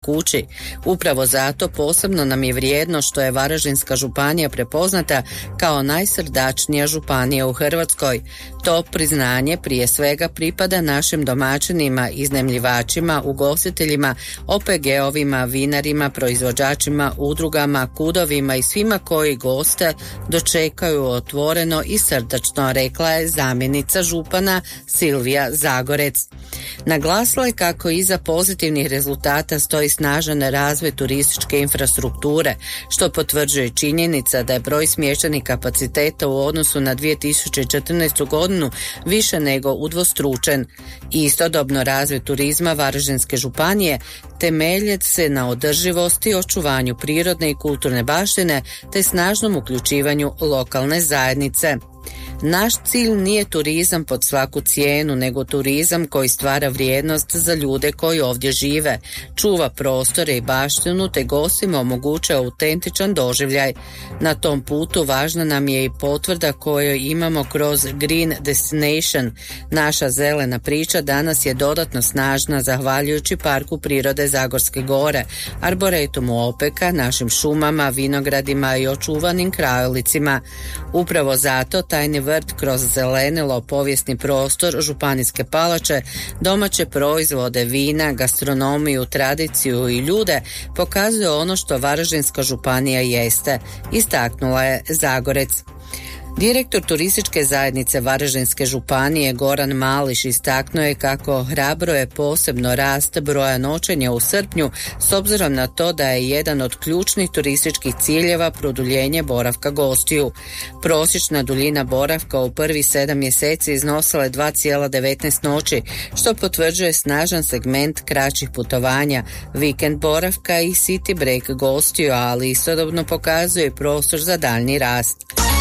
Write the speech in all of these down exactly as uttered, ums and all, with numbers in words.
kući. Upravo zato posebno nam je vrijedno što je Varaždinska županija prepoznata kao najsrdačnija županija u Hrvatskoj. To priznanje prije svega pripada našim domaćinima, iznajmljivačima, ugostiteljima, O P G-ovima, vinarima, proizvođačima, udrugama, kudovima i svima koji goste dočekaju otvoreno i srdačno, rekla je zamjenica župana Silvija Zagorec. Naglasila je kako iza pozitivnih rezultata stoji snažan razvoj turističke infrastrukture, što potvrđuje činjenica da je broj smještajnih kapaciteta u odnosu na dvije tisuće četrnaestu godinu više nego udvostručen. Istodobno razvoj turizma Varaždinske županije temeljet se na održivosti, očuvanju prirodne i kulturne baštine te snažnom uključivanju lokalne zajednice. Naš cilj nije turizam pod svaku cijenu, nego turizam koji stvara vrijednost za ljude koji ovdje žive, čuva prostore i baštinu te gostima omogućuje autentičan doživljaj. Na tom putu važna nam je i potvrda koju imamo kroz Green Destination. Naša zelena priča danas je dodatno snažna zahvaljujući Parku prirode Zagorske gore, Arboretumu Opeka, našim šumama, vinogradima i očuvanim krajolicima. Upravo zato Tajni vrt kroz zelenilo, povijesni prostor, županijske palače, domaće proizvode, vina, gastronomiju, tradiciju i ljude pokazuje ono što Varaždinska županija jeste, istaknula je Zagorec. Direktor turističke zajednice Varaždinske županije Goran Mališ istaknuo je kako hrabro je posebno rast broja noćenja u srpnju s obzirom na to da je jedan od ključnih turističkih ciljeva produljenje boravka gostiju. Prosječna duljina boravka u prvih sedam mjeseci iznosila je dva zarez devetnaest noći, što potvrđuje snažan segment kraćih putovanja, vikend boravka i city break gostiju, ali istodobno pokazuje i prostor za daljnji rast.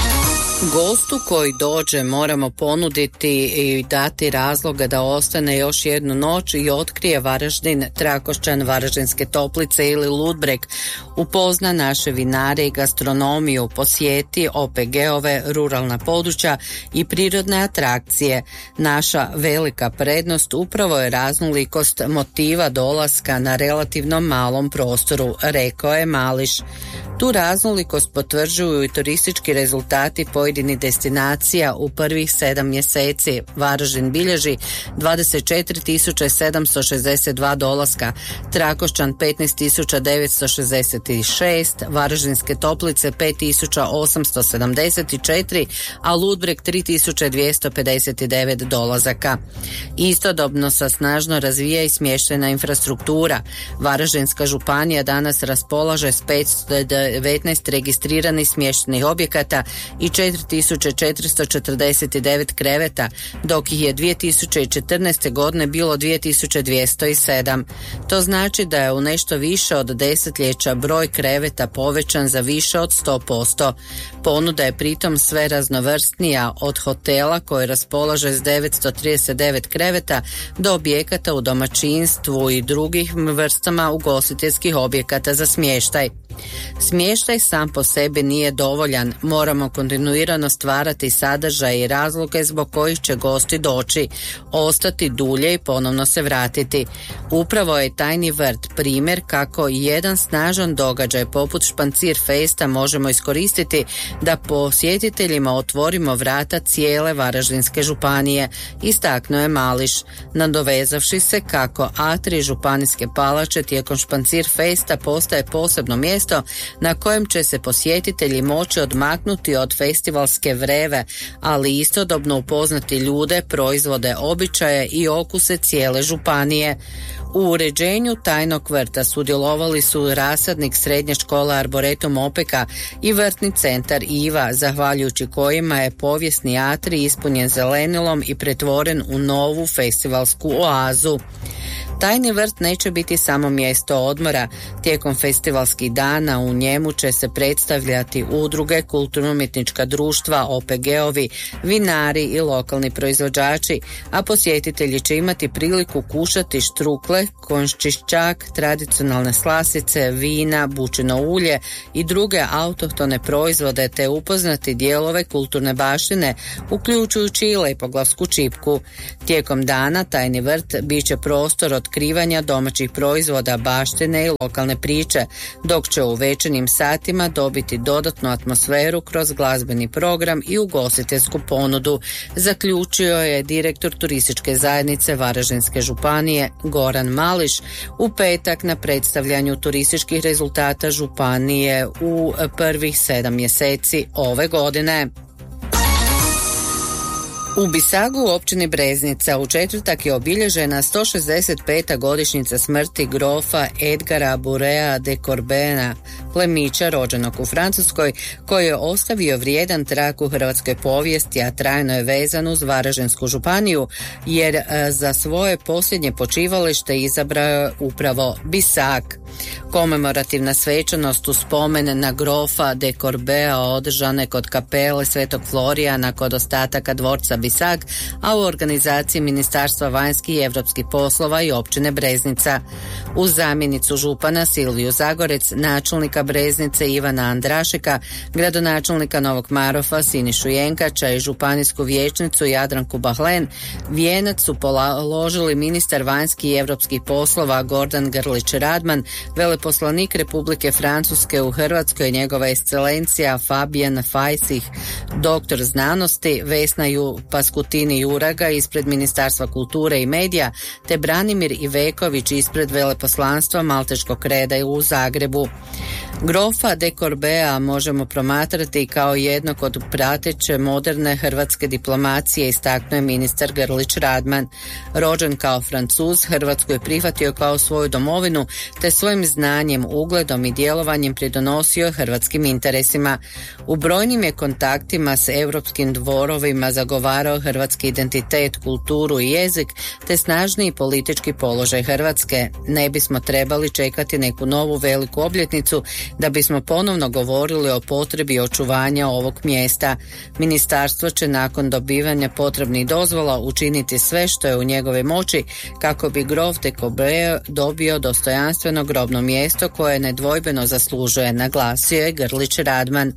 Gostu koji dođe moramo ponuditi i dati razloga da ostane još jednu noć i otkrije Varaždin, Trakošćan, Varaždinske Toplice ili Ludbreg, upozna naše vinare i gastronomiju, posjeti O P G-ove, ruralna područja i prirodne atrakcije. Naša velika prednost upravo je raznolikost motiva dolaska na relativno malom prostoru, rekao je Mališ. Tu raznolikost potvrđuju i turistički rezultati pojedinih destinacija u prvih sedam mjeseci. Varaždin bilježi dvadeset četiri tisuće sedamsto šezdeset dva dolaska, Trakošćan petnaest tisuća devetsto šezdeset šest, Varaždinske Toplice pet tisuća osamsto sedamdeset četiri, a Ludbreg tri tisuće dvjesto pedeset devet dolazaka. Istodobno sa snažno razvija i smještajna infrastruktura. Varaždinska županija danas raspolaže s petsto devetnaest registriranih smještajnih objekata i četiri tisuće četiristo četrdeset devet kreveta, dok ih je dvije tisuće četrnaeste godine bilo dvije tisuće dvjesto sedam. To znači da je u nešto više od desetljeća broj kreveta povećan za više od sto posto. Ponuda je pritom sve raznovrsnija, od hotela koji raspolaže s devetsto trideset devet kreveta do objekata u domaćinstvu i drugih vrstama ugostiteljskih objekata za smještaj. Smještaj sam po sebi nije dovoljan, moramo kontinuirano stvarati sadržaje i razloge zbog kojih će gosti doći, ostati dulje i ponovno se vratiti. Upravo je Tajni vrt primjer kako jedan snažan događaj poput Špancir Festa možemo iskoristiti da posjetiteljima otvorimo vrata cijele Varaždinske županije, istaknuo je Mališ, nadovezavši se kako atrij županijske palače tijekom Špancir Festa postaje posebno mjesto na kojem će se posjetitelji moći odmaknuti od festivalske vreve, ali istodobno upoznati ljude, proizvode, običaje i okuse cijele županije. U uređenju Tajnog vrta sudjelovali su rasadnik Srednje škole Arboretum Opeka i vrtni centar Iva, zahvaljujući kojima je povijesni atrij ispunjen zelenilom i pretvoren u novu festivalsku oazu. Tajni vrt neće biti samo mjesto odmora. Tijekom festivalskih dana u njemu će se predstavljati udruge, kulturno-umjetnička društva, O P G-ovi, vinari i lokalni proizvođači, a posjetitelji će imati priliku kušati štrukle, konščišćak, tradicionalne slasice, vina, bučino ulje i druge autohtone proizvode te upoznati dijelove kulturne baštine, uključujući i lepoglavsku čipku. Tijekom dana Tajni vrt bit će prostor od otkrivanja domaćih proizvoda, baštine i lokalne priče, dok će u večernjim satima dobiti dodatnu atmosferu kroz glazbeni program i ugostiteljsku ponudu, zaključio je direktor turističke zajednice Varaždinske županije Goran Mališ u petak na predstavljanju turističkih rezultata županije u prvih sedam mjeseci ove godine. U Bisagu u općini Breznica u četvrtak je obilježena sto šezdeset peta godišnjica smrti grofa Edgara Burea de Corbena, plemića rođenog u Francuskoj, koji je ostavio vrijedan trag u hrvatskoj povijesti, a trajno je vezan uz Varaždinsku županiju, jer za svoje posljednje počivalište izabrao je upravo Bisag. Komemorativna svečanost u spomen na grofa de Corbea održana je kod kapele Svetog Florijana kod ostataka dvorca Bisag, a u organizaciji Ministarstva vanjskih i europskih poslova i općine Breznica. Uz zamjenicu župana Silviju Zagorec, načelnika Breznice Ivana Andrašeka, gradonačelnika Novog Marofa Sinišu Jenkača i županijsku vijećnicu Jadranku Bahlen, vijenac su položili ministar vanjskih i europskih poslova Gordan Grlić Radman, veleposlanik Republike Francuske u Hrvatskoj njegova ekscelencija Fabien Fajsih, doktor znanosti Vesna Ju Paskutini Juraga ispred Ministarstva kulture i medija, te Branimir Iveković ispred veleposlanstva Malteškog reda u Zagrebu. Grofa de Corbea možemo promatrati kao jednog od prateće moderne hrvatske diplomacije, istaknuo je ministar Grlić Radman. Rođen kao Francuz, Hrvatsku je prihvatio kao svoju domovinu, te svojim znanjem, ugledom i djelovanjem pridonosio hrvatskim interesima. U brojnim je kontaktima s europskim dvorovima zagovarao hrvatski identitet, kulturu i jezik, te snažniji politički položaj Hrvatske. Ne bismo trebali čekati neku novu veliku obljetnicu da bismo ponovno govorili o potrebi očuvanja ovog mjesta. Ministarstvo će nakon dobivanja potrebnih dozvola učiniti sve što je u njegove moći kako bi grof de Corbea dobio dostojanstveno grobno mjesto koje nedvojbeno zaslužuje, naglasio je Grlić Radman.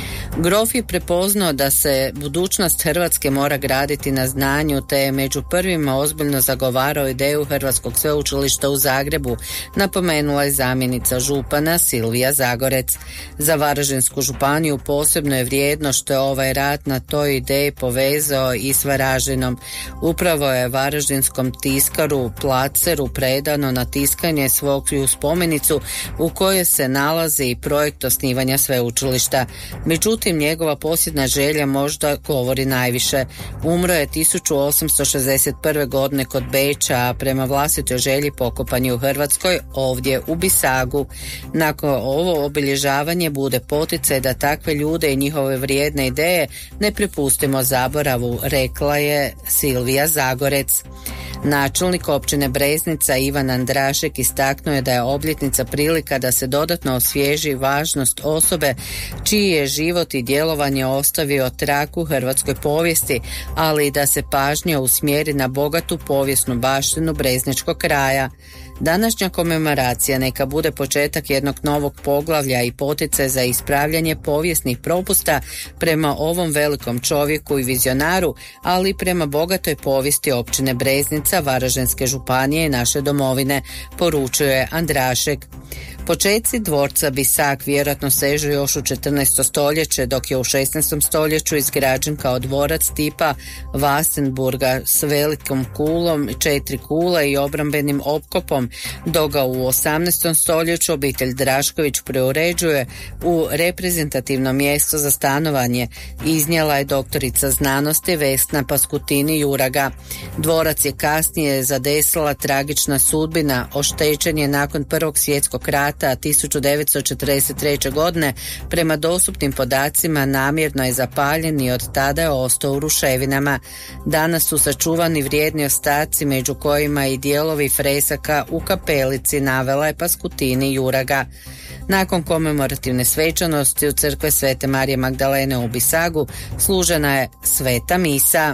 Grof je prepoznao da se budućnost Hrvatske mora graditi na znanju, te je među prvima ozbiljno zagovarao ideju Hrvatskog sveučilišta u Zagrebu, napomenula je zamjenica župana Silvija Zagorec. Za Varaždinsku županiju posebno je vrijedno što je ovaj rat na toj ideji povezao i s Varaždinom. Upravo je varaždinskom tiskaru Placeru predano na tiskanje svog spomenicu u kojoj se nalazi i projekt osnivanja sveučilišta. Međutim, njegova posljedna želja možda govori najviše. Umro je tisuću osamsto šezdeset prve godine kod Beča, a prema vlastitoj želji pokopan je u Hrvatskoj, ovdje u Bisagu. Nakon ovo obilježavanje bude poticaj da takve ljude i njihove vrijedne ideje ne prepustimo zaboravu, rekla je Silvija Zagorec. Načelnik općine Breznica Ivan Andrašek istaknuo je da je obljetnica prilika da se dodatno osvježi važnost osobe čiji je život i djelovanje ostavio trag u hrvatskoj povijesti, ali i da se pažnja usmjeri na bogatu povijesnu baštinu brezničkog kraja. Današnja komemoracija neka bude početak jednog novog poglavlja i poticaj za ispravljanje povijesnih propusta prema ovom velikom čovjeku i vizionaru, ali i prema bogatoj povijesti općine Breznica, Varaždinske županije i naše domovine, poručuje Andrašek. Počeci dvorca Bisag vjerojatno sežu još u četrnaesto stoljeće, dok je u šesnaestom stoljeću izgrađen kao dvorac tipa Vastenburga s velikom kulom, četiri kule i obrambenim opkopom, dok ga u osamnaestom stoljeću obitelj Drašković preuređuje u reprezentativno mjesto za stanovanje, iznijela je doktorica znanosti Vesna Paskutini Juraga. Dvorac je kasnije zadesila tragična sudbina, oštećen je nakon Prvog svjetskog rata tisuću devetsto četrdeset treće. godine, prema dostupnim podacima namjerno je zapaljen i od tada je ostao u ruševinama. Danas su sačuvani vrijedni ostaci, među kojima i dijelovi fresaka u kapelici, navela je Paskutini Juraga. Nakon komemorativne svečanosti u crkve Svete Marije Magdalene u Bisagu služena je sveta misa.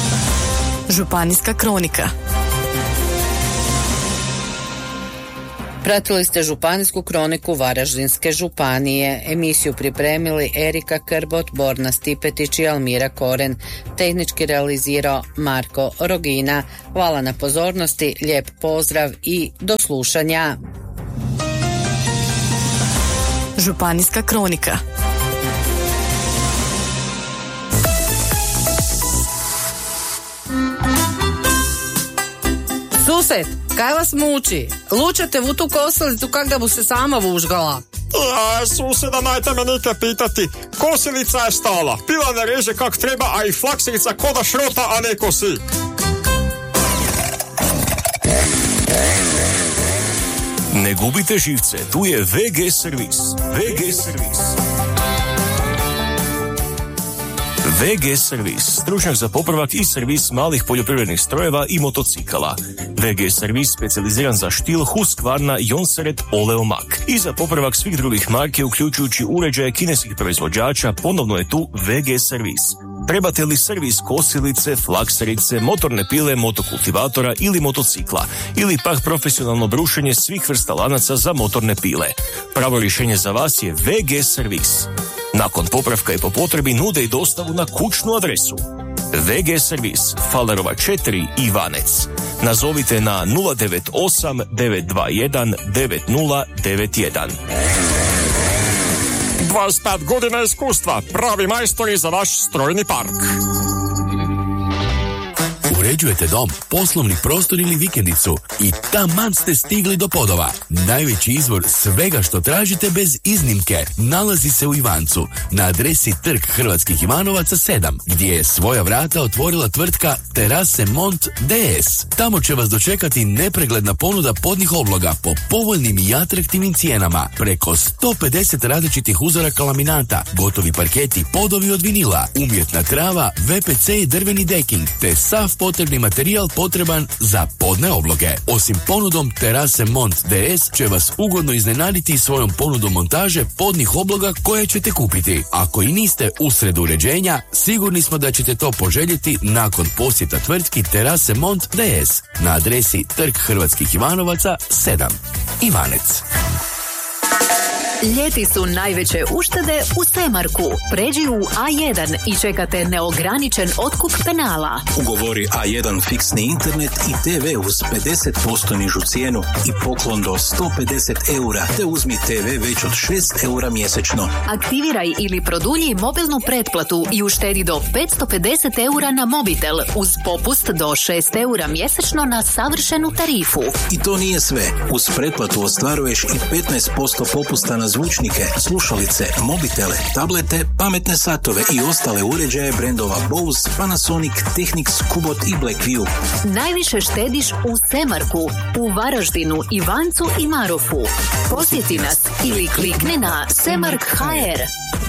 Županijska kronika. Pratili ste županijsku kroniku Varaždinske županije. Emisiju pripremili Erika Krbot, Borna Stipetić i Almira Koren. Tehnički realizirao Marko Rogina. Hvala na pozornosti, lijep pozdrav i do slušanja. Županijska kronika. Sused, kaj vas muči? Lučete u tu kosilicu kak da bu se sama vužgala. Ja, suseda, najte me nike pitati. Kosilica je stala, pila ne reže kak treba, a i flaksilica ko da šrota, a ne kosi. Ne gubite živce, tu je V G servis. V G servis. V G servis, stručnjak za popravak i servis malih poljoprivrednih strojeva i motocikala. V G servis specijaliziran za štil, Husqvarna, Jonseret, Oleomak. I za popravak svih drugih marke, uključujući uređaje kineskih proizvođača, ponovno je tu V G servis. Trebate li servis kosilice, flakserice, motorne pile, motokultivatora ili motocikla, ili pak profesionalno brušenje svih vrsta lanaca za motorne pile? Pravo rješenje za vas je V G servis. Nakon popravka i po potrebi nude i dostavu na kućnu adresu. V G servis, Falerova četiri, Ivanec. Nazovite na nula devet osam devet dva jedan devet nula devet jedan. dvadeset pet godina iskustva, pravi majstori za vaš strojni park. Uređujete dom, poslovni prostor ili vikendicu i taman ste stigli do Podova. Najveći izvor svega što tražite bez iznimke nalazi se u Ivancu, na adresi Trg Hrvatskih Ivanovaca sedam, gdje je svoja vrata otvorila tvrtka Terase Mont D S. Tamo će vas dočekati nepregledna ponuda podnih obloga po povoljnim i atraktivnim cijenama, preko sto pedeset različitih uzoraka laminata, gotovi parketi, podovi od vinila, umjetna trava, V P C i drveni deking, te sav potrebni materijal potreban za podne obloge. Osim ponudom Terase Mont D S će vas ugodno iznenaditi svojom ponudom montaže podnih obloga koje ćete kupiti. Ako i niste usred uređenja, sigurni smo da ćete to poželjeti nakon posjeta tvrtki Terase Mont D S na adresi Trg Hrvatskih Ivanovaca sedam, Ivanec. Ljeti su najveće uštede u Semarku. Pređi u A jedan i čekate neograničen otkup penala. Ugovori A jedan fiksni internet i T V uz pedeset posto nižu cijenu i poklon do sto pedeset eura, te uzmi T V već od šest eura mjesečno. Aktiviraj ili produlji mobilnu pretplatu i uštedi do petsto pedeset eura na mobitel uz popust do šest eura mjesečno na savršenu tarifu. I to nije sve. Uz pretplatu ostvaruješ i petnaest posto popusta na zvučnike, slušalice, mobitele, tablete, pametne satove i ostale uređaje brendova Bose, Panasonic, Technics, Kubot i Blackview. Najviše štediš u Semarku, u Varaždinu, Ivancu i Marofu. Posjeti nas ili klikni na semark tačka h r.